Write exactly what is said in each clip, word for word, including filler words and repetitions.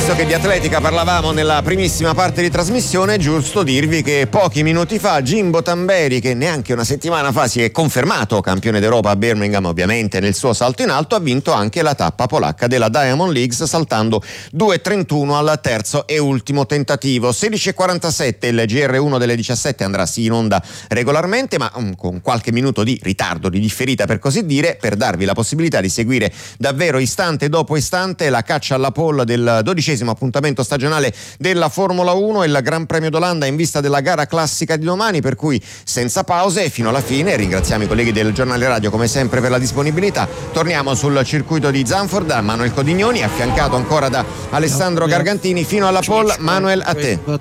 Visto che di atletica parlavamo nella primissima parte di trasmissione, è giusto dirvi che pochi minuti fa Jimbo Tamberi, che neanche una settimana fa si è confermato campione d'Europa a Birmingham, ovviamente nel suo salto in alto, ha vinto anche la tappa polacca della Diamond Leagues saltando due trentuno al terzo e ultimo tentativo. sedici e quarantasette il G R uno delle diciassette andrà sì in onda regolarmente, ma um, con qualche minuto di ritardo, di differita per così dire, per darvi la possibilità di seguire davvero istante dopo istante la caccia alla pole del dodicesimo appuntamento stagionale della Formula uno e il Gran Premio d'Olanda in vista della gara classica di domani, per cui senza pause fino alla fine. Ringraziamo i colleghi del giornale radio come sempre per la disponibilità. Torniamo sul circuito di Zandvoort da Manuel Codignoni, affiancato ancora da Alessandro Gargantini fino alla pole. Manuel, a te. No,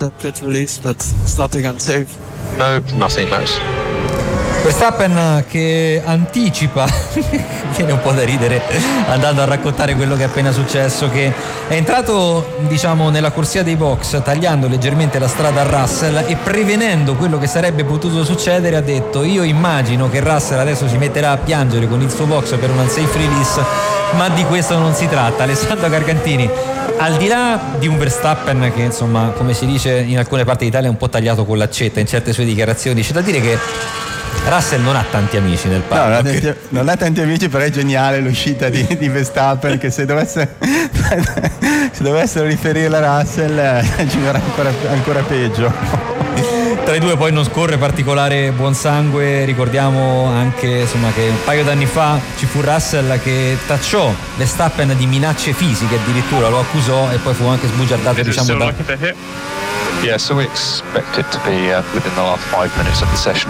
nothing else. Verstappen che anticipa, viene un po' da ridere andando a raccontare quello che è appena successo, che è entrato diciamo nella corsia dei box tagliando leggermente la strada a Russell e prevenendo quello che sarebbe potuto succedere ha detto: io immagino che Russell adesso si metterà a piangere con il suo box per un unsafe release, ma di questo non si tratta. Alessandro Gargantini, al di là di un Verstappen che insomma, come si dice in alcune parti d'Italia, è un po' tagliato con l'accetta in certe sue dichiarazioni, c'è da dire che Russell non ha tanti amici nel paddock. No, non, ha tanti, non ha tanti amici, però è geniale l'uscita di, di Verstappen, che se dovesse se dovessero riferirla a Russell ci verrà ancora, ancora peggio. Tra i due poi non scorre particolare buon sangue. Ricordiamo anche insomma che un paio d'anni fa ci fu Russell che tacciò Verstappen di minacce fisiche, addirittura lo accusò e poi fu anche sbugiardato, diciamo, da... Yeah, so we expect it to be uh, within the last five minutes of the session.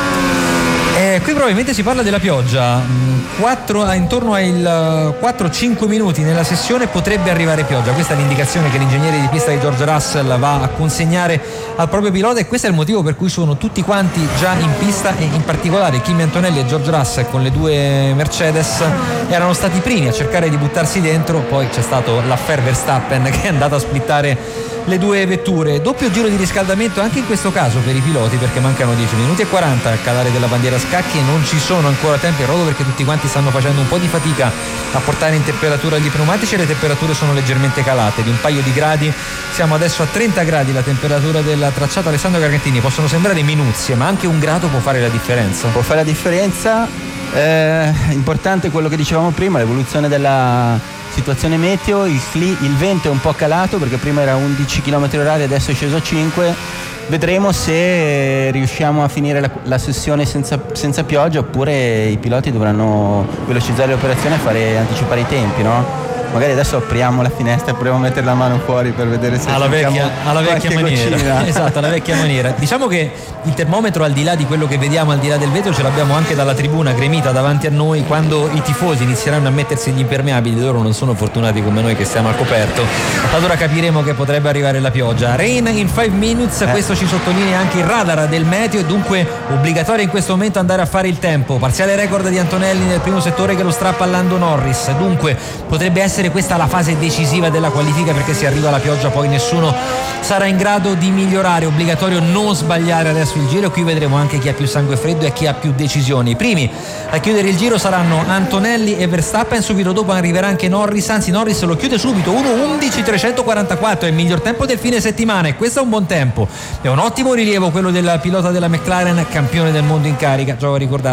Eh, qui probabilmente si parla della pioggia. quattro, intorno ai quattro cinque minuti nella sessione potrebbe arrivare pioggia. Questa è l'indicazione che l'ingegnere di pista di George Russell va a consegnare al proprio pilota, e questo è il motivo per cui sono tutti quanti già in pista, e in particolare Kimi Antonelli e George Russell con le due Mercedes erano stati i primi a cercare di buttarsi dentro. Poi c'è stato l'affair Verstappen che è andato a splittare le due vetture. Doppio giro di riscaldamento anche in questo caso per i piloti, perché mancano dieci minuti e quaranta al calare della bandiera scacchi e non ci sono ancora tempi a rodo, perché tutti quanti stanno facendo un po' di fatica a portare in temperatura gli pneumatici, e le temperature sono leggermente calate di un paio di gradi. Siamo adesso a trenta gradi la temperatura del tracciato. Alessandro Gargantini, possono sembrare minuzie, ma anche un grado può fare la differenza. Può fare la differenza. Eh, importante quello che dicevamo prima, l'evoluzione della situazione meteo. Il, cli- il vento è un po' calato, perché prima era undici chilometri orari, adesso è sceso a cinque. Vedremo se riusciamo a finire la, la sessione senza, senza pioggia, oppure i piloti dovranno velocizzare le operazioni e fare, anticipare i tempi, no? Magari adesso apriamo la finestra e proviamo a mettere la mano fuori per vedere se alla vecchia, alla vecchia maniera. Goccina. Esatto, alla vecchia maniera. Diciamo che il termometro, al di là di quello che vediamo, al di là del vetro, ce l'abbiamo anche dalla tribuna gremita davanti a noi. Quando i tifosi inizieranno a mettersi gli impermeabili, loro non sono fortunati come noi che stiamo al coperto, allora capiremo che potrebbe arrivare la pioggia. Rain in five minutes, eh. Questo ci sottolinea anche il radar del meteo, e dunque obbligatorio in questo momento andare a fare il tempo. Parziale record di Antonelli nel primo settore che lo strappa a Lando Norris, dunque potrebbe essere questa la fase decisiva della qualifica, perché se arriva la pioggia poi nessuno sarà in grado di migliorare. Obbligatorio non sbagliare adesso il giro, e qui vedremo anche chi ha più sangue freddo e chi ha più decisioni. I primi a chiudere il giro saranno Antonelli e Verstappen, subito dopo arriverà anche Norris, anzi Norris lo chiude subito, uno undici trecentoquarantaquattro, è il miglior tempo del fine settimana, e questo è un buon tempo, è un ottimo rilievo quello del pilota della McLaren, campione del mondo in carica. Giova a ricordare